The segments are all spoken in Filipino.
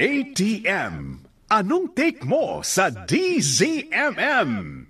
ATM. Anong take mo sa DZMM?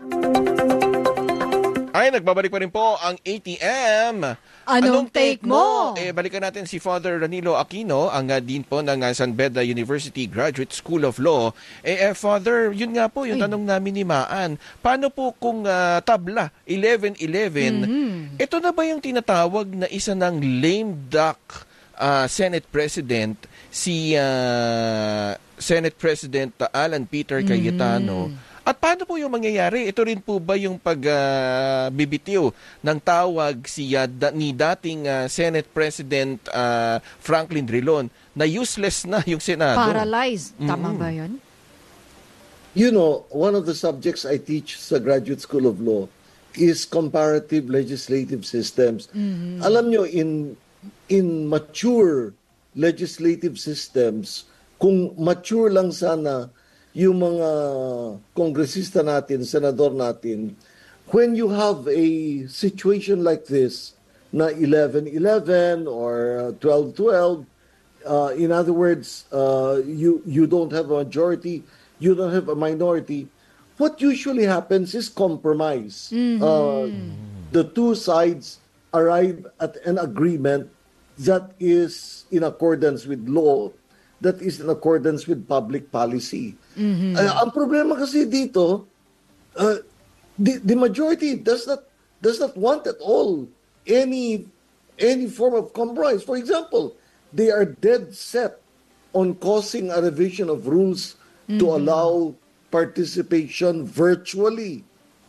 Ay, nagbabalik pa rin po ang ATM. Anong take mo? Balikan natin si Father Ranilo Aquino, ang Dean po ng San Beda University Graduate School of Law. Father, yun nga po, yung tanong namin ni Maan. Paano po kung tabla, 11-11, ito na ba yung tinatawag na isa ng lame duck Senate President, si Senate President Alan Peter Cayetano? At paano po yung mangyayari? Ito rin po ba yung pagbibitiw ng tawag ni dating Senate President Franklin Drilon na useless na yung Senado? Paralyzed. Tama ba yun? You know, one of the subjects I teach sa Graduate School of Law is comparative legislative systems. Alam nyo, in mature legislative systems, kung mature lang sana yung mga kongresista natin, senador natin, when you have a situation like this, na 11-11 or 12-12, in other words, you don't have a majority, you don't have a minority, what usually happens is compromise. The two sides arrive at an agreement that is in accordance with law, that is in accordance with public policy. Ang problema kasi dito, the majority does not want at all any form of compromise. For example, they are dead set on causing a revision of rules to allow participation virtually.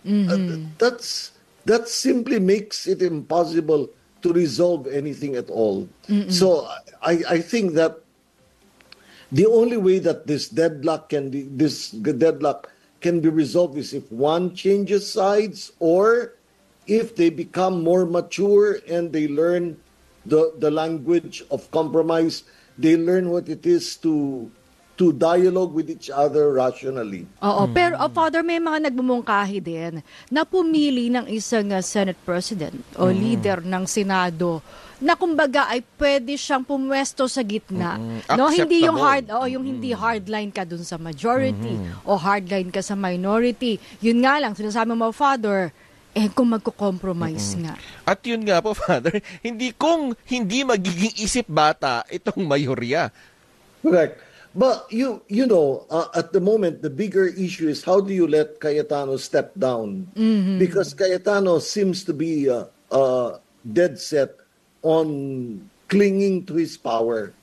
That simply makes it impossible to resolve anything at all. So I think that the only way that this deadlock can be resolved is if one changes sides, or if they become more mature and they learn the language of compromise. They learn what it is to dialogue with each other rationally. Oo, pero Father, may mga nagbumungkahi din na pumili ng isang Senate President o leader ng Senado na kumbaga ay pwede siyang pumwesto sa gitna. No, hindi yung hindi hardline ka dun sa majority o hardline ka sa minority. Yun nga lang sinasabi mo, Father, kung magko-compromise nga. At yun nga po, Father, hindi magiging isip bata itong mayorya. Correct. But you know, at the moment, the bigger issue is how do you let Cayetano step down? Because Cayetano seems to be dead set on clinging to his power.